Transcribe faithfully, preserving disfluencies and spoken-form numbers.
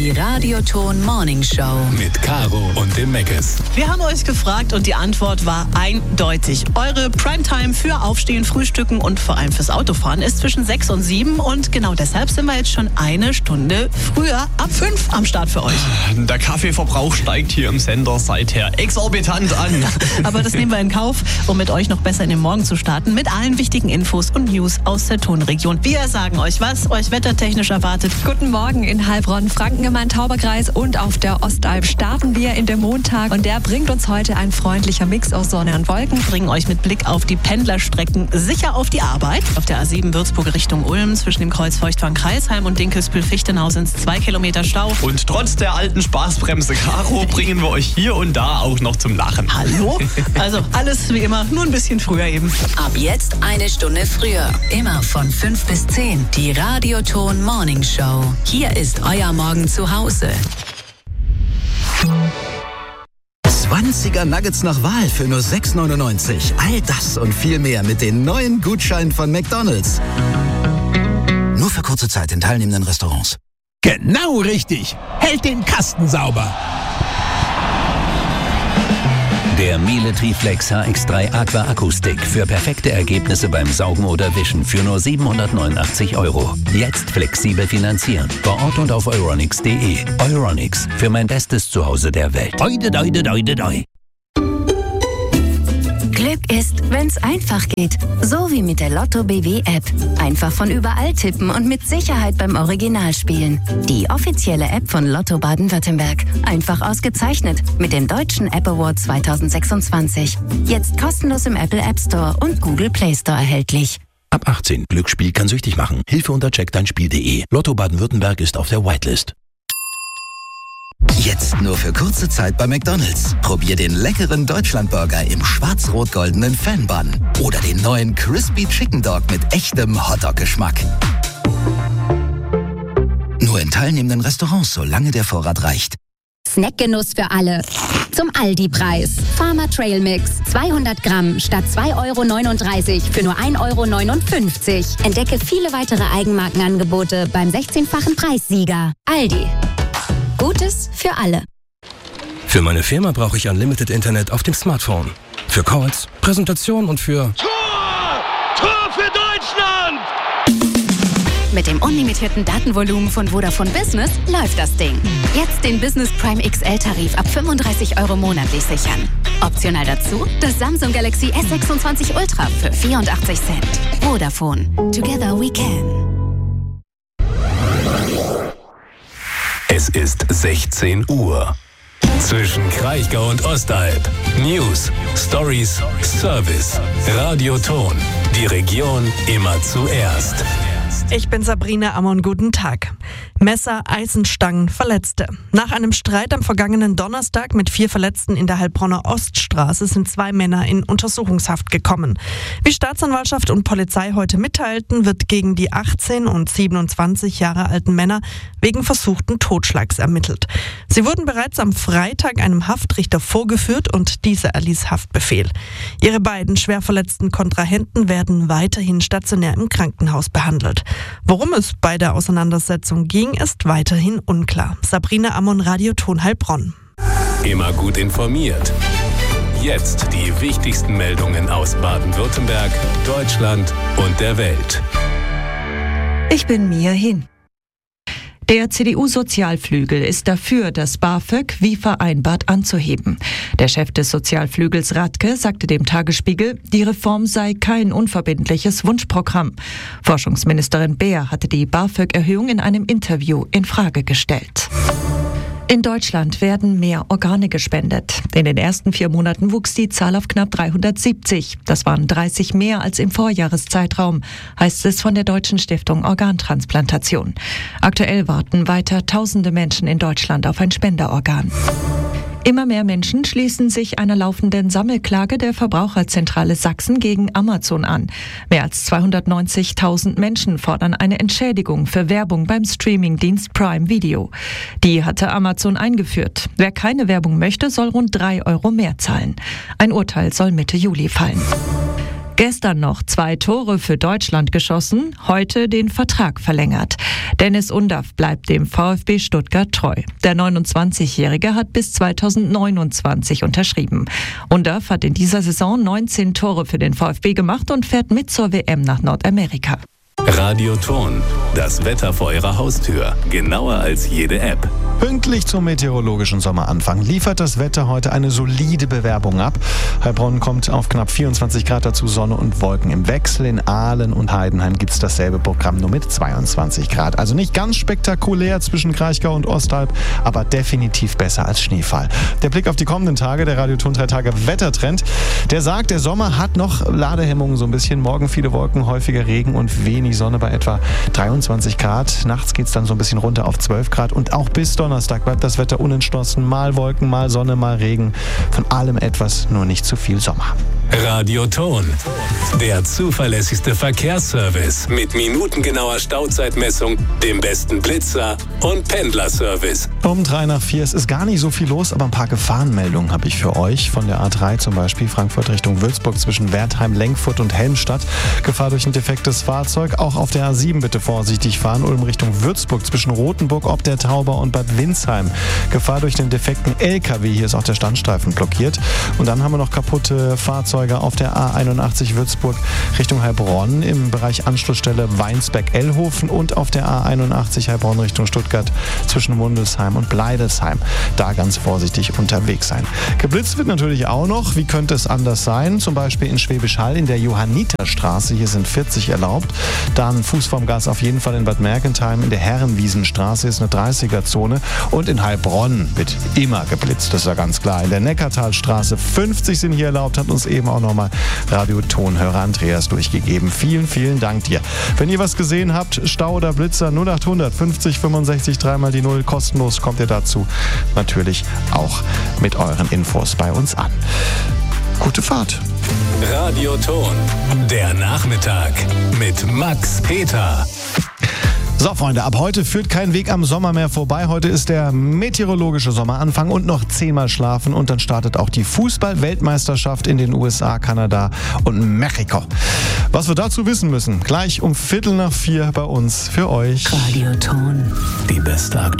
Die Radioton Morning Show. Mit Caro und dem Meckes. Wir haben euch gefragt und die Antwort war eindeutig. Eure Primetime für Aufstehen, Frühstücken und vor allem fürs Autofahren ist zwischen sechs und sieben. Und genau deshalb sind wir jetzt schon eine Stunde früher, ab fünf am Start für euch. Der Kaffeeverbrauch steigt hier im Sender seither exorbitant an. Aber das nehmen wir in Kauf, um mit euch noch besser in den Morgen zu starten. Mit allen wichtigen Infos und News aus der Tonregion. Wir sagen euch, was euch wettertechnisch erwartet. Guten Morgen in Heilbronn, Franken im Main-Tauber-Kreis und auf der Ostalb starten wir in den Montag. Und der bringt uns heute ein freundlicher Mix aus Sonne und Wolken. Bringen euch mit Blick auf die Pendlerstrecken sicher auf die Arbeit. Auf der A sieben Würzburg Richtung Ulm zwischen dem Kreuz Feuchtwangen-Kreisheim und Dinkelsbühl-Fichtenau sind es zwei Kilometer Stau. Und trotz der alten Spaßbremse Caro bringen wir euch hier und da auch noch zum Lachen. Hallo? Also alles wie immer, nur ein bisschen früher eben. Ab jetzt eine Stunde früher. Immer von fünf bis zehn. Die Radioton Morning Show. Hier ist euer Morgen zu Hause. zwanziger Nuggets nach Wahl für nur sechs neunundneunzig. All das und viel mehr mit den neuen Gutscheinen von McDonald's. Nur für kurze Zeit in teilnehmenden Restaurants. Genau richtig. Hält den Kasten sauber. Der Miele Triflex H X drei Aqua Akustik für perfekte Ergebnisse beim Saugen oder Wischen für nur siebenhundertneunundachtzig Euro. Jetzt flexibel finanzieren. Vor Ort und auf euronics punkt de. Euronics, für mein bestes Zuhause der Welt. Doi, doi, doi, doi, doi. Glück ist, wenn's einfach geht. So wie mit der Lotto B W App. Einfach von überall tippen und mit Sicherheit beim Original spielen. Die offizielle App von Lotto Baden-Württemberg. Einfach ausgezeichnet mit dem Deutschen App Award zweitausendsechsundzwanzig. Jetzt kostenlos im Apple App Store und Google Play Store erhältlich. Ab achtzehn. Glücksspiel kann süchtig machen. Hilfe unter check dein spiel punkt de. Lotto Baden-Württemberg ist auf der Whitelist. Jetzt nur für kurze Zeit bei McDonald's. Probier den leckeren Deutschlandburger im schwarz-rot-goldenen Fan-Bun. Oder den neuen Crispy Chicken Dog mit echtem Hotdog-Geschmack. Nur in teilnehmenden Restaurants, solange der Vorrat reicht. Snackgenuss für alle. Zum Aldi-Preis. Farmer Trail Mix. zweihundert Gramm statt zwei Euro neununddreißig für nur ein Euro neunundfünfzig. Entdecke viele weitere Eigenmarkenangebote beim sechzehnfachen Preissieger. Aldi. Gutes für alle. Für meine Firma brauche ich Unlimited Internet auf dem Smartphone. Für Calls, Präsentation und für... Tor! Tor für Deutschland! Mit dem unlimitierten Datenvolumen von Vodafone Business läuft das Ding. Jetzt den Business Prime X L-Tarif ab fünfunddreißig Euro monatlich sichern. Optional dazu das Samsung Galaxy S sechsundzwanzig Ultra für vierundachtzig Cent. Vodafone. Together we can. Es ist sechzehn Uhr. Zwischen Kraichgau und Ostalb. News, Stories, Service. Radioton. Die Region immer zuerst. Ich bin Sabrina Ammon, guten Tag. Messer, Eisenstangen, Verletzte. Nach einem Streit am vergangenen Donnerstag mit vier Verletzten in der Heilbronner Oststraße sind zwei Männer in Untersuchungshaft gekommen. Wie Staatsanwaltschaft und Polizei heute mitteilten, wird gegen die achtzehn und siebenundzwanzig Jahre alten Männer wegen versuchten Totschlags ermittelt. Sie wurden bereits am Freitag einem Haftrichter vorgeführt und dieser erließ Haftbefehl. Ihre beiden schwer verletzten Kontrahenten werden weiterhin stationär im Krankenhaus behandelt. Worum es bei der Auseinandersetzung ging, ist weiterhin unklar. Sabrina Ammon, Radioton Heilbronn. Immer gut informiert. Jetzt die wichtigsten Meldungen aus Baden-Württemberg, Deutschland und der Welt. Ich bin Mia Hin. Der C D U-Sozialflügel ist dafür, das BAföG wie vereinbart anzuheben. Der Chef des Sozialflügels Radke sagte dem Tagesspiegel, die Reform sei kein unverbindliches Wunschprogramm. Forschungsministerin Beer hatte die BAföG-Erhöhung in einem Interview in Frage gestellt. In Deutschland werden mehr Organe gespendet. In den ersten vier Monaten wuchs die Zahl auf knapp dreihundertsiebzig. Das waren dreißig mehr als im Vorjahreszeitraum, heißt es von der Deutschen Stiftung Organtransplantation. Aktuell warten weiter tausende Menschen in Deutschland auf ein Spenderorgan. Immer mehr Menschen schließen sich einer laufenden Sammelklage der Verbraucherzentrale Sachsen gegen Amazon an. Mehr als zweihundertneunzigtausend Menschen fordern eine Entschädigung für Werbung beim Streamingdienst Prime Video. Die hatte Amazon eingeführt. Wer keine Werbung möchte, soll rund drei Euro mehr zahlen. Ein Urteil soll Mitte Juli fallen. Gestern noch zwei Tore für Deutschland geschossen, heute den Vertrag verlängert. Dennis Undaff bleibt dem VfB Stuttgart treu. Der neunundzwanzigjährige hat bis zweitausendneunundzwanzig unterschrieben. Undaff hat in dieser Saison neunzehn Tore für den VfB gemacht und fährt mit zur W M nach Nordamerika. Radio Ton, das Wetter vor Ihrer Haustür. Genauer als jede App. Pünktlich zum meteorologischen Sommeranfang liefert das Wetter heute eine solide Bewerbung ab. Heilbronn kommt auf knapp vierundzwanzig Grad, dazu Sonne und Wolken im Wechsel. In Aalen und Heidenheim gibt es dasselbe Programm, nur mit zweiundzwanzig Grad. Also nicht ganz spektakulär zwischen Kraichgau und Ostalb, aber definitiv besser als Schneefall. Der Blick auf die kommenden Tage, der Radio Ton drei Tage Wettertrend, der sagt, der Sommer hat noch Ladehemmungen so ein bisschen. Morgen viele Wolken, häufiger Regen und wenig Sonne bei etwa dreiundzwanzig Grad. Nachts geht es dann so ein bisschen runter auf zwölf Grad und auch bis Donnerstag bleibt das Wetter unentschlossen. Mal Wolken, mal Sonne, mal Regen. Von allem etwas, nur nicht zu viel Sommer. Radio Ton, der zuverlässigste Verkehrsservice mit minutengenauer Stauzeitmessung, dem besten Blitzer und Pendlerservice. Um drei nach vier, es ist gar nicht so viel los, aber ein paar Gefahrenmeldungen habe ich für euch. Von der A drei zum Beispiel, Frankfurt Richtung Würzburg zwischen Wertheim, Lenkfurt und Helmstadt. Gefahr durch ein defektes Fahrzeug. Auch auf der A sieben bitte vorsichtig fahren. Ulm Richtung Würzburg zwischen Rotenburg, ob der Tauber und Bad Windsheim. Gefahr durch den defekten L K W. Hier ist auch der Standstreifen blockiert. Und dann haben wir noch kaputte Fahrzeuge auf der A einundachtzig Würzburg Richtung Heilbronn im Bereich Anschlussstelle Weinsberg-Ellhofen und auf der A einundachtzig Heilbronn Richtung Stuttgart zwischen Mundelsheim und Bleidelsheim. Da ganz vorsichtig unterwegs sein. Geblitzt wird natürlich auch noch. Wie könnte es anders sein? Zum Beispiel in Schwäbisch Hall in der Johanniterstraße. Hier sind vierzig erlaubt. Dann Fuß vom Gas auf jeden Fall in Bad Mergentheim. In der Herrenwiesenstraße ist eine dreißiger-Zone. Und in Heilbronn wird immer geblitzt. Das ist ja ganz klar. In der Neckartalstraße fünfzig sind hier erlaubt. Hat uns eben auch nochmal Radio-Tonhörer Andreas durchgegeben. Vielen, vielen Dank dir. Wenn ihr was gesehen habt, Stau oder Blitzer, null achthundert fünfzig fünfundsechzig dreimal die Null, kostenlos kommt ihr dazu natürlich auch mit euren Infos bei uns an. Gute Fahrt. Radio Ton, der Nachmittag mit Max Peter. So, Freunde, ab heute führt kein Weg am Sommer mehr vorbei. Heute ist der meteorologische Sommeranfang und noch zehnmal schlafen. Und dann startet auch die Fußball-Weltmeisterschaft in den U S A, Kanada und Mexiko. Was wir dazu wissen müssen, gleich um Viertel nach vier bei uns für euch. Radio Ton. Die beste Aktualität.